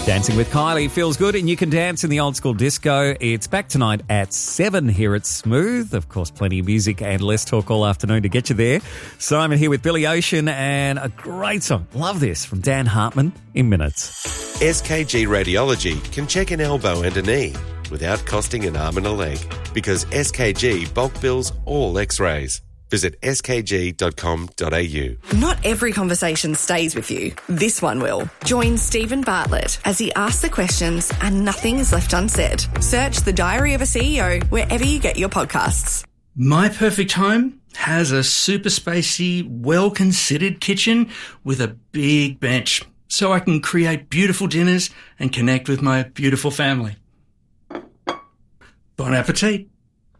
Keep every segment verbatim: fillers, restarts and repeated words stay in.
Dancing with Kylie feels good, and you can dance in the old school disco. It's back tonight at seven here at Smooth. Of course, plenty of music and less talk all afternoon to get you there. Simon here with Billy Ocean and a great song. Love this from Dan Hartman in minutes. S K G Radiology can check an elbow and a knee without costing an arm and a leg because S K G bulk bills all x-rays. Visit s k g dot com dot a u. Not every conversation stays with you. This one will. Join Stephen Bartlett as he asks the questions and nothing is left unsaid. Search The Diary of a C E O wherever you get your podcasts. My perfect home has a super spacey, well-considered kitchen with a big bench so I can create beautiful dinners and connect with my beautiful family. Bon appetit.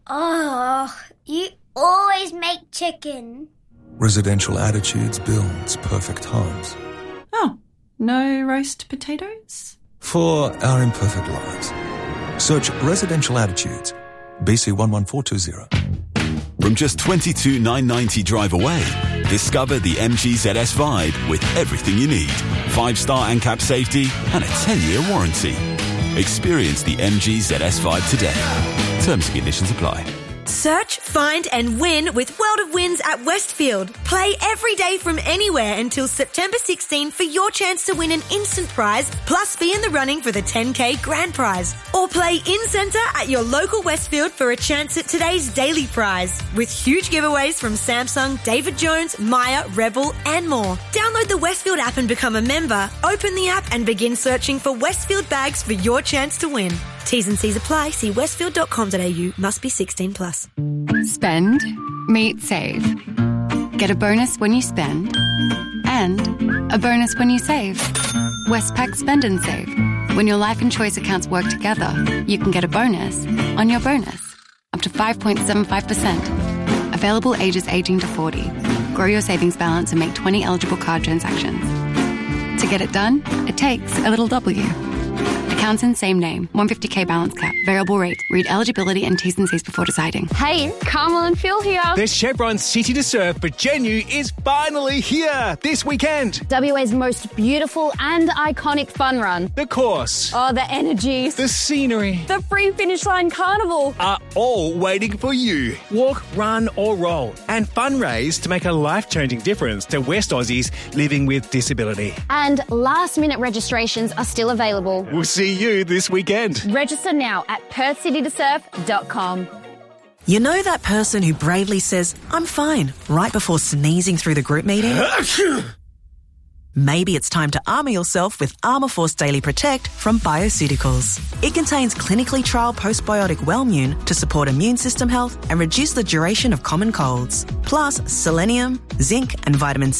Oh, you always make chicken. Residential Attitudes builds perfect homes. Oh, no roast potatoes? For our imperfect lives. Search Residential Attitudes, B C one one four two zero. From just twenty-two thousand nine hundred ninety drive away, discover the M G Z S Vibe with everything you need. Five-star ANCAP safety and a ten-year warranty. Experience the M G Z S Vibe today. Terms and conditions apply. Search, find and win with World of Wins at Westfield. Play every day from anywhere until September sixteenth for your chance to win an instant prize plus be in the running for the ten K grand prize. Or play in-centre at your local Westfield for a chance at today's daily prize with huge giveaways from Samsung, David Jones, Maya, Rebel and more. Download the Westfield app and become a member. Open the app and begin searching for Westfield bags for your chance to win. T's and C's apply. See westfield dot com dot a u. Must be sixteen plus. Spend, meet, save. Get a bonus when you spend and a bonus when you save. Westpac Spend and Save. When your life and choice accounts work together, you can get a bonus on your bonus. Up to five point seven five percent. Available ages eighteen to forty. Grow your savings balance and make twenty eligible card transactions. To get it done, it takes a little W. Accounts in same name. one hundred fifty K balance cap. Variable rate. Read eligibility and T's and C's before deciding. Hey, Carmel and Phil here. There's Chevron's City to Surf, but Genu is finally here this weekend. W A's most beautiful and iconic fun run. The course. Oh, the energies. The scenery. The free finish line carnival. Are all waiting for you. Walk, run or roll and fundraise to make a life-changing difference to West Aussies living with disability. And last-minute registrations are still available. We'll see you this weekend. Register now at perth city to surf dot com. You know that person who bravely says, "I'm fine," right before sneezing through the group meeting? Maybe it's time to armour yourself with Armour Force Daily Protect from Bioceuticals. It contains clinically trialled postbiotic Wellmune to support immune system health and reduce the duration of common colds. Plus selenium, zinc and vitamin C